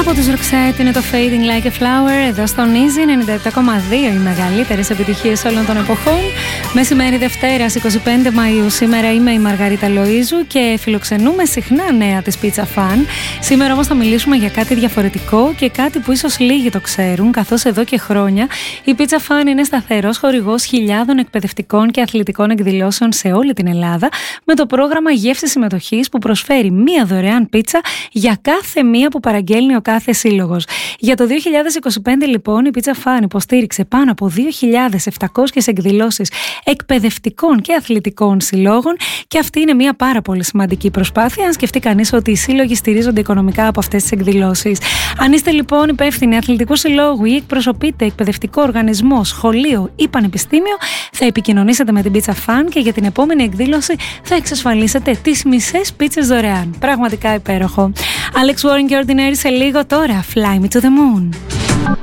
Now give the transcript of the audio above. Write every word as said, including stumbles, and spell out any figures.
Από τους Roxette είναι το Fading Like a Flower. Εδώ στον Easy ενενήντα επτά κόμμα δύο, οι μεγαλύτερες επιτυχίες όλων των εποχών. Μεσημέρι Δευτέρας εικοστή πέμπτη Μαΐου. Σήμερα είμαι η Μαργαρίτα Λοΐζου και φιλοξενούμε συχνά νέα της Pizza Fan. Σήμερα όμως θα μιλήσουμε για κάτι διαφορετικό και κάτι που ίσως λίγοι το ξέρουν, καθώς εδώ και χρόνια η Pizza Fan είναι σταθερός χορηγός χιλιάδων εκπαιδευτικών και αθλητικών εκδηλώσεων σε όλη την Ελλάδα, με το πρόγραμμα γεύση συμμετοχής που προσφέρει μία δωρεάν πίτσα για κάθε μία που παραγγέλνει ο κάθε σύλλογος. Για το δύο χιλιάδες είκοσι πέντε λοιπόν η Pizza Fan υποστήριξε πάνω από δύο χιλιάδες επτακόσιες εκδηλώσεις εκπαιδευτικών και αθλητικών συλλόγων και αυτή είναι μια πάρα πολύ σημαντική προσπάθεια αν σκεφτεί κανείς ότι οι σύλλογοι στηρίζονται οικονομικά από αυτές τις εκδηλώσεις. Αν είστε λοιπόν υπεύθυνοι αθλητικού συλλόγου ή εκπροσωπείτε εκπαιδευτικό οργανισμό, σχολείο ή πανεπιστήμιο, θα επικοινωνήσετε με την Pizza Fan και για την επόμενη εκδήλωση θα εξασφαλίσετε τις μισές πίτσες δωρεάν. Πραγματικά υπέροχο. Alex Warren και Ordinary σε λίγο, τώρα Fly Me to the Moon.